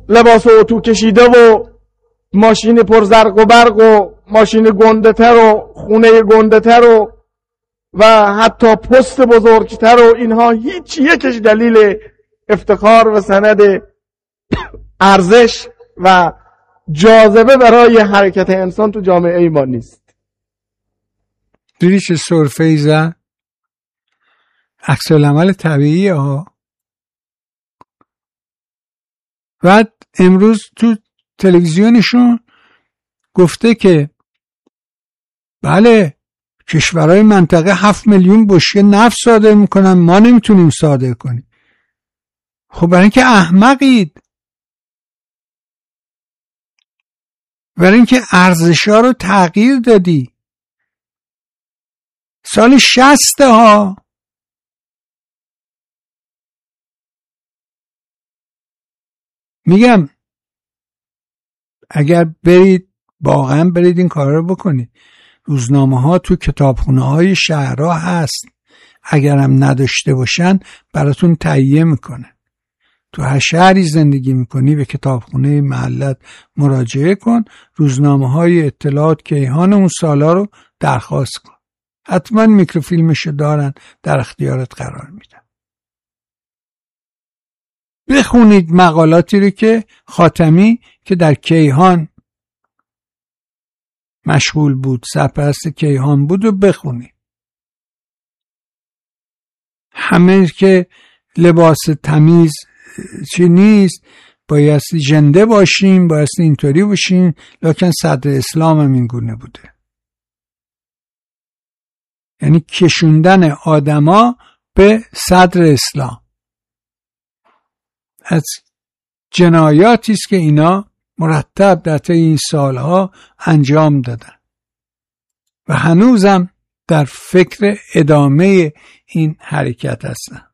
لباس اتو کشیده و ماشین پرزرق و برق و ماشین گنده‌تر و خونه گنده‌تر و حتی پست بزرگتر و اینها هیچ یکش دلیل افتخار و سند ارزش و جاذبه برای حرکت انسان تو جامعه ما نیست. دیدی چه سرفه‌ای زد؟ عکس العمل طبیعی ها. بعد امروز تو تلویزیونشون گفته که بله کشورهای منطقه 7 میلیون بشکه نفت صادر میکنن، ما نمیتونیم صادر کنیم. خب برای اینکه احمقید، برای اینکه ارزش‌ها رو تغییر دادی. سال 60 ها میگم اگر برید واقعا برید این کار رو بکنید. روزنامه ها تو کتابخونه های شهرها هست، اگرم نداشته باشن براتون تهیه میکنه. تو هر شهری زندگی میکنی به کتابخونه محلت مراجعه کن، روزنامه های اطلاعات کیهان اون سالا رو درخواست کن، حتما میکروفیلمشو دارن در اختیارت قرار میدن. بخونید مقالاتی رو که خاتمی که در کیهان مشغول بود، سرپرست کیهان بود و بخونید. همه که لباس تمیز چی نیست، باید ژنده باشیم، باید اینطوری باشیم، لکن صدر اسلام هم این گونه بوده. یعنی کشوندن آدما به صدر اسلام از جنایاتی است که اینا مرتب در طی این سالها انجام دادن و هنوزم در فکر ادامه این حرکت هستن.